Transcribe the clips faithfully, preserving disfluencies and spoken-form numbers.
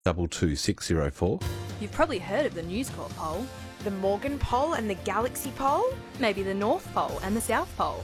double two six zero four. You've probably heard of the News Corp poll. The Morgan poll and the Galaxy poll? Maybe the North Pole and the South Pole.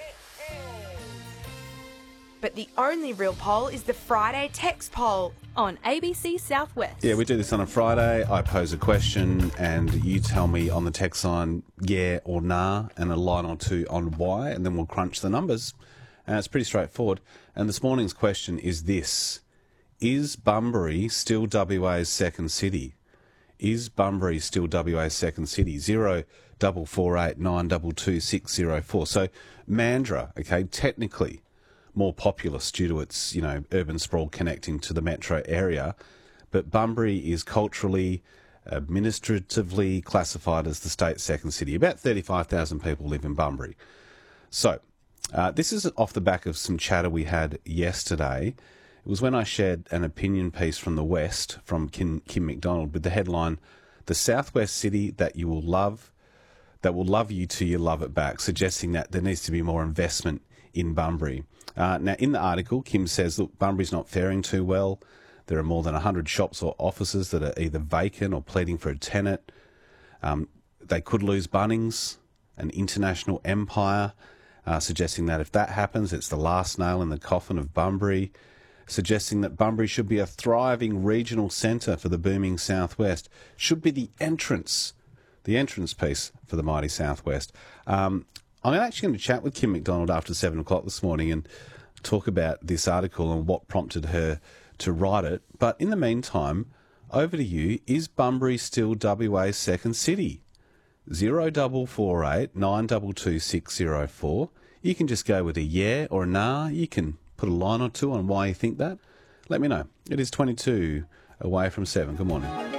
But the only real poll is the Friday text poll. On A B C Southwest. Yeah, we do this on a Friday. I pose a question and you tell me on the text line yeah or nah and a line or two on why, and then we'll crunch the numbers. And it's pretty straightforward. And this morning's question is this. Is Bunbury still W A's second city? Is Bunbury still W A's second city? Zero double four eight nine double two six zero four. So Mandurah, okay, technically more populous due to its, you know, urban sprawl connecting to the metro area, but Bunbury is culturally, administratively classified as the state's second city. About thirty-five thousand people live in Bunbury. So uh, this is off the back of some chatter we had yesterday. It was when I shared an opinion piece from the West from Kim, Kim McDonald with the headline, "The Southwest City That You Will Love, That Will Love You Till You Love It Back," suggesting that there needs to be more investment in Bunbury. Uh, now, in the article, Kim says, look, Bunbury's not faring too well. There are more than one hundred shops or offices that are either vacant or pleading for a tenant. Um, they could lose Bunnings, an international empire, uh, suggesting that if that happens, it's the last nail in the coffin of Bunbury, suggesting that Bunbury should be a thriving regional centre for the booming Southwest, should be the entrance, the entrance piece for the mighty Southwest. Um, I'm actually going to chat with Kim McDonald after seven o'clock this morning and talk about this article and what prompted her to write it. But in the meantime, over to you. Is Bunbury still W A's second city? Zero double four eight nine double two six zero four. You can just go with a yeah or a nah. You can put a line or two on why you think that. Let me know. It is twenty-two away from seven. Good morning.